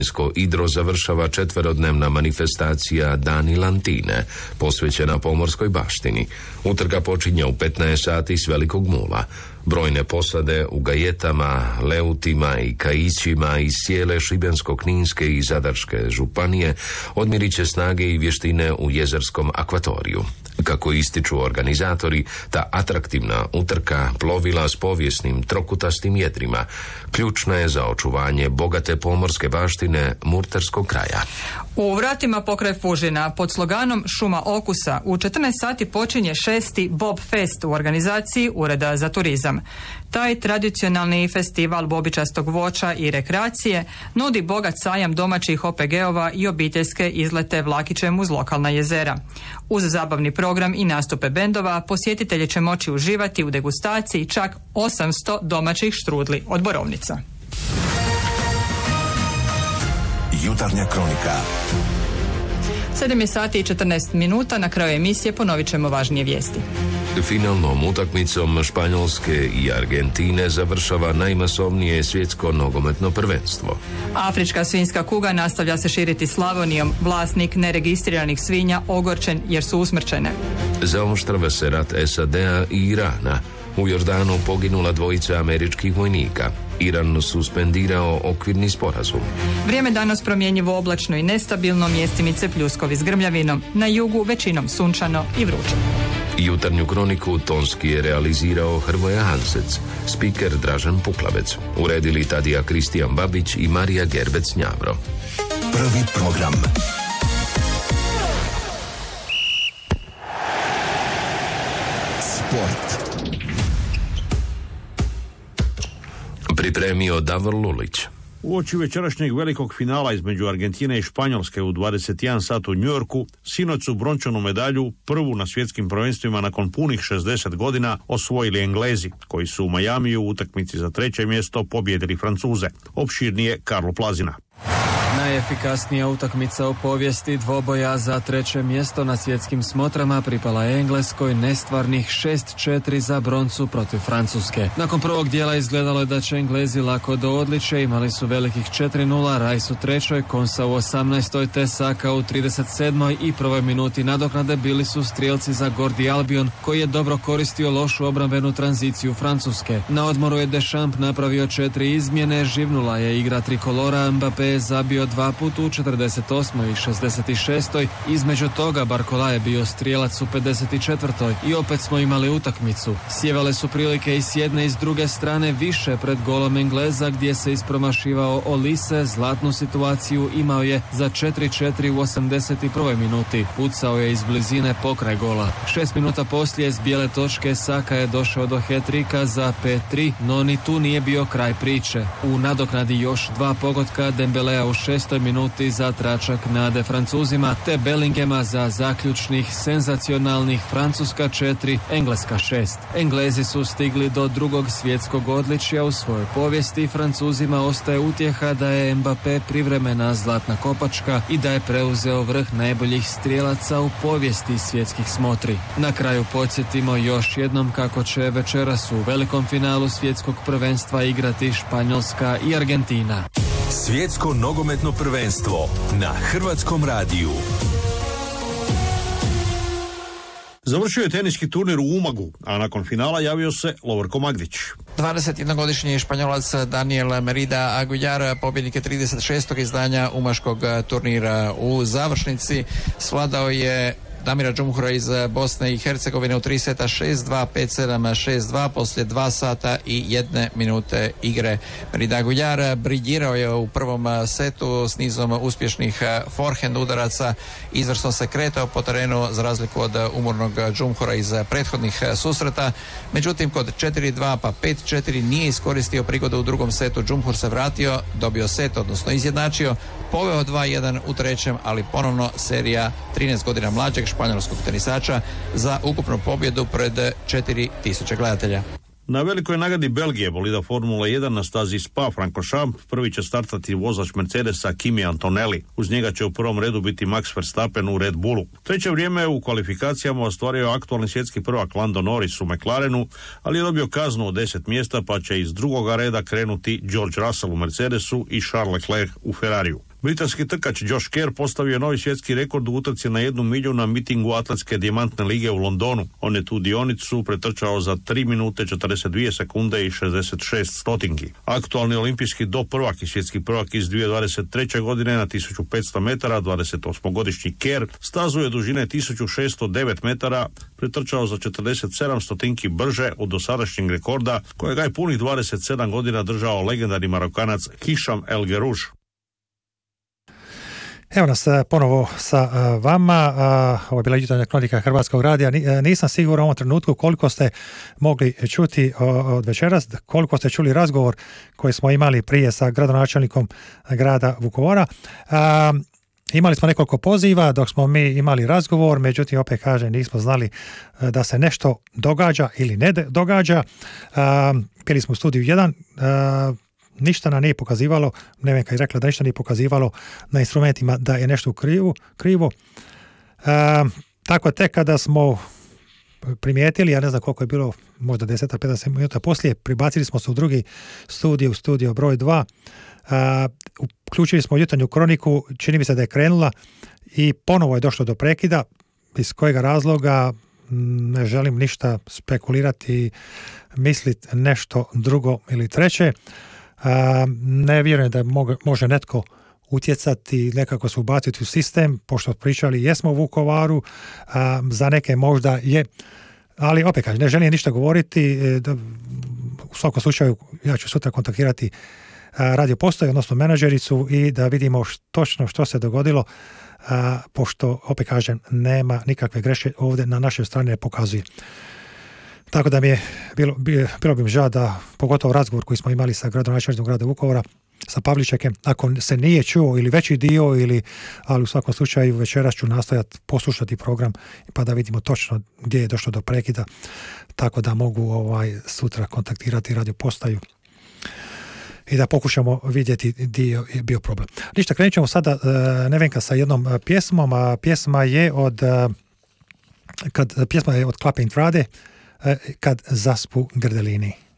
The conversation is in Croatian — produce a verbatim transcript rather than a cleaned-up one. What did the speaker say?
Idro završava četverodnevna manifestacija Dani Lantine, posvećena pomorskoj baštini. Utrka počinje u petnaest sati s Velikog Mula. Brojne posade u gajetama, leutima i kaićima iz cijele Šibensko-kninske i Zadarske županije odmirit će snage i vještine u jezerskom akvatoriju. Kako ističu organizatori, ta atraktivna utrka plovila s povijesnim trokutastim jedrima ključna je za očuvanje bogate pomorske baštine Murterskog kraja. U vratima pokraj Fužina pod sloganom Šuma okusa u četrnaest sati počinje šesti Bob Fest u organizaciji Ureda za turizam. Taj tradicionalni festival bobičastog voća i rekreacije nudi bogat sajam domaćih O P G-ova i obiteljske izlete vlakićem uz lokalna jezera. Uz zabavni program i nastupe bendova posjetitelji će moći uživati u degustaciji čak osamsto domaćih štrudli od borovnica. Jutarnja kronika. sedam je sati i četrnaest minuta, na kraju emisije ponovit ćemo važnije vijesti. Finalnom utakmicom Španjolske i Argentine završava najmasovnije svjetsko nogometno prvenstvo. Afrička svinjska kuga nastavlja se širiti Slavonijom, vlasnik neregistriranih svinja ogorčen jer su usmrćene. Zaoštrava se rat S A D-a i Irana. U Jordanu poginula dvojica američkih vojnika. Iran suspendirao okvirni sporazum. Vrijeme danas promjenjivo, oblačno i nestabilno, mjestimice pljuskovi s grmljavinom, na jugu većinom sunčano i vruće. Jutarnju kroniku tonski je realizirao Hrvoje Hansec, spiker Dražen Puklavec, uredili Tadija Kristijan Babić i Marija Gerbec Njavro. Prvi program. Sport. Pripremio Davor Lulić. Uoči večerašnjeg velikog finala između Argentine i Španjolske u dvadeset jedan sat u Njujorku, sinoć su brončanu medalju, prvu na svjetskim prvenstvima nakon punih šezdeset godina, osvojili Englezi, koji su u Majamiju u utakmici za treće mjesto pobijedili Francuze. Opširnije Karlo Plazina. Najefikasnija utakmica u povijesti dvoboja za treće mjesto na svjetskim smotrama pripala Engleskoj, nestvarnih šest četiri za broncu protiv Francuske. Nakon prvog dijela izgledalo je da će Englezi lako do odličja, imali su velikih četiri nula, Rice u trećoj, Konsa u osamnaestoj te Saka u trideset sedmoj i prvoj minuti nadoknade bili su strijelci za Gordi Albion, koji je dobro koristio lošu obrambenu tranziciju Francuske. Na odmoru je Deschamps napravio četiri izmjene, živnula je igra trikolora, Mbappé je zabio dva put u četrdeset osmoj i šezdeset šestoj Između toga Barcola je bio strijelac u pedeset četvrtoj i opet smo imali utakmicu. Sjevale su prilike i s jedne i s druge strane više pred golom Engleza, gdje se ispromašivao Olise. Zlatnu situaciju imao je za četiri četiri u osamdeset prvoj minuti. Pucao je iz blizine pokraj gola. Šest minuta poslije s bijele točke Saka je došao do hat-trika za pet tri, no ni tu nije bio kraj priče. U nadoknadi još dva pogotka, Dembelea u šestoj minuti za tračak nade Francuzima, te Bellingema za zaključnih senzacionalnih Francuska četiri, Engleska šest. Englezi su stigli do drugog svjetskog odličja u svojoj povijesti. Francuzima ostaje utjeha da je Mbappé privremena zlatna kopačka i da je preuzeo vrh najboljih strijelaca u povijesti svjetskih smotri. Na kraju podsjetimo još jednom kako će večeras u velikom finalu svjetskog prvenstva igrati Španjolska i Argentina. Svjetsko nogometno prvenstvo na Hrvatskom radiju. Završio je teniski turnir u Umagu, a nakon finala javio se Lovorko Magdić. dvadesetjednogodišnji Španjolac Daniel Merida Aguilar, pobjednik je trideset šestog izdanja umaškog turnira. U završnici svladao je Damira Džumhura iz Bosne i Hercegovine u tri seta šest dva, pet sedam, šest dva poslije dva sata i jedne minute igre. Merida Aguilar briljirao je u prvom setu s nizom uspješnih forehand udaraca, izvrsno se kretao po terenu za razliku od umornog Džumhura iz prethodnih susreta. Međutim, kod četiri dva pa pet četiri nije iskoristio prigodu u drugom setu. Džumhur se vratio, dobio set, odnosno izjednačio, poveo dva jedan u trećem, ali ponovno serija trinaest godina mlađeg španjolskog tenisača za ukupnu pobjedu pred četiri tisuće gledatelja. Na velikoj nagradi Belgije bolida Formula jedan na stazi Spa-Francorchamps prvi će startati vozač Mercedesa Kimi Antonelli. Uz njega će u prvom redu biti Max Verstappen u Red Bullu. Treće vrijeme u kvalifikacijama ostvario aktualni svjetski prvak Lando Norris u McLarenu, ali je dobio kaznu od deset mjesta, pa će iz drugoga reda krenuti George Russell u Mercedesu i Charles Leclerc u Ferrariju. Britanski trkač Josh Kerr postavio je novi svjetski rekord u utrci na jednu milju na mitingu Atletske dijamantne lige u Londonu. On je tu dionicu pretrčao za tri minute četrdeset dvije sekunde i šezdeset šest stotinki. Aktualni olimpijski doprvak i svjetski prvak iz dvije tisuće dvadeset treće. godine na tisuću petsto metara, dvadesetosmogodišnji Kerr stazu je dužine tisuću šesto devet metara pretrčao za četrdeset sedam stotinki brže od dosadašnjeg rekorda kojega je punih dvadeset sedam godina držao legendarni Marokanac Hišam El Gerouš. Evo nas ponovo sa vama, ovo je bila jutarnja kronika Hrvatskog radija. Nisam siguran u ovom trenutku koliko ste mogli čuti od večeras, koliko ste čuli razgovor koji smo imali prije sa gradonačelnikom grada Vukovara. Imali smo nekoliko poziva dok smo mi imali razgovor, međutim opet kažem nismo znali da se nešto događa ili ne događa. Bili smo u studiju jedan, ništa nam nije pokazivalo, Nevenka je rekla da ništa nije pokazivalo na instrumentima da je nešto krivo. krivo. E, tako tek kada smo primijetili, ja ne znam koliko je bilo, možda deset do petnaest minuta poslije, pribacili smo se u drugi studio, u studio broj dva, e, uključili smo jutarnju kroniku, čini mi se da je krenula i ponovo je došlo do prekida, iz kojega razloga ne želim ništa spekulirati, misliti nešto drugo ili treće. Uh, ne vjerujem da mogu, može netko utjecati, nekako se ubaciti u sistem, pošto pričali jesmo u Vukovaru, uh, za neke možda je, ali opet kažem, ne želim ništa govoriti, da, u svakom slučaju ja ću sutra kontaktirati uh, radio postaju, odnosno menadžericu i da vidimo š, točno što se dogodilo, uh, pošto opet kažem, nema nikakve greške ovdje na našoj strani ne pokazuje. Tako da mi je bilo, bilo bi mi žao da, pogotovo razgovor koji smo imali sa gradonačelnikom grada Vukovara, sa Pavličekem, ako se nije čuo ili veći dio, ili, ali u svakom slučaju večeras ću nastojati poslušati program pa da vidimo točno gdje je došlo do prekida, tako da mogu ovaj, sutra kontaktirati radio postaju i da pokušamo vidjeti gdje je bio problem. Ništa, krenut ćemo sada, Nevenka, sa jednom pjesmom, a pjesma je od, kad, pjesma je od Klape Intrade, kad zaspu grdelini.